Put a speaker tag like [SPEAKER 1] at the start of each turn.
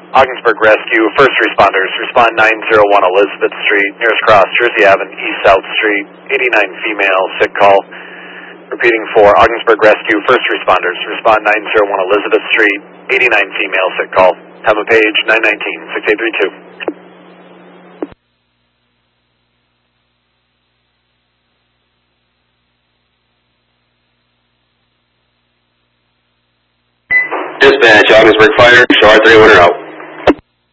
[SPEAKER 1] Ogdensburg Rescue, first responders, respond 901 Elizabeth Street, nearest cross, Jersey Avenue, East South Street, 89 female, sick call. Repeating for Ogdensburg Rescue, first responders, respond 901 Elizabeth Street, 89 female, sick call. Time of page 919, 6832.
[SPEAKER 2] Dispatch, Ogdensburg Fire, show R31 out.